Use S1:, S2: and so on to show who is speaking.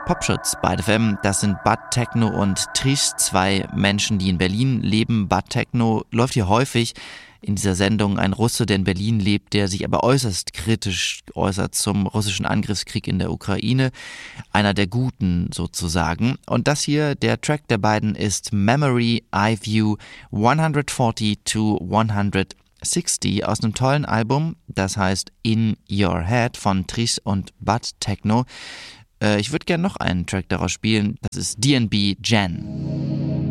S1: Popschutz bei FM, das sind Bud Techno und Trish, zwei Menschen, die in Berlin leben. Bud Techno läuft hier häufig in dieser Sendung, ein Russe, der in Berlin lebt, der sich aber äußerst kritisch äußert zum russischen Angriffskrieg in der Ukraine. Einer der Guten sozusagen. Und das hier, der Track der beiden, ist Memory I View 140 to 160 aus einem tollen Album, das heißt In Your Head von Trish und Bud Techno. Ich würde gerne noch einen Track daraus spielen, das ist DNB Jen.